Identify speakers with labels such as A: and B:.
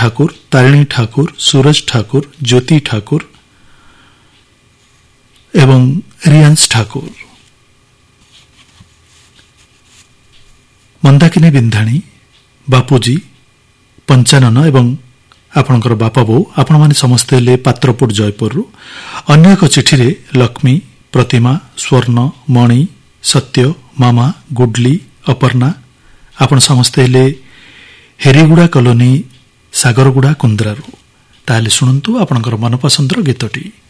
A: ଠାକୁର, ତାରିଣୀ ଠାକୁର, ସୁରଜ ଠାକୁର, ଜ୍ୟୋତି ଠାକୁର ଏବଂ ରିୟାନ୍ସ ଠାକୁର। ମନ୍ଦାକିନୀ ବିନ୍ଧାଣୀ, ବାପୁଜୀ, ପଞ୍ଚାନନ ଏବଂ ଆପଣଙ୍କର ବାପା ବୋଉ ଆପଣମାନେ ସମସ୍ତେ ହେଲେ ପାତ୍ରପୁର ଜୟପୁରରୁ। ଅନ୍ୟ ଏକ ଚିଠିରେ ଲକ୍ଷ୍ମୀ, ପ୍ରତିମା, ସ୍ୱର୍ଣ୍ଣ, ମଣି, ସତ୍ୟ, ମାମା, ଗୁଡଲି, ଅପର୍ଣ୍ଣା ଆପଣ ସମସ୍ତେ ହେଲେ ହେରିଗୁଡ଼ା କଲୋନୀ, ସାଗରଗୁଡ଼ା, କୁନ୍ଦ୍ରାରୁ। ତାହେଲେ ଶୁଣନ୍ତୁ ଆପଣଙ୍କର ମନପସନ୍ଦର ଗୀତଟି।